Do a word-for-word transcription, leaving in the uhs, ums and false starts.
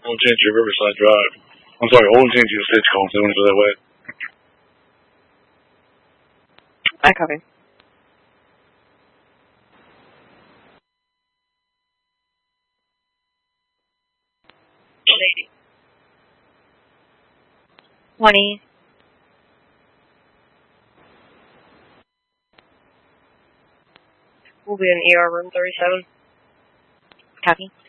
Old Gentry, Riverside Drive. I'm sorry, Old Gentry, Stitchcomb, seven for that way. I copy. Twenty. We'll be in E R room thirty-seven. Copy.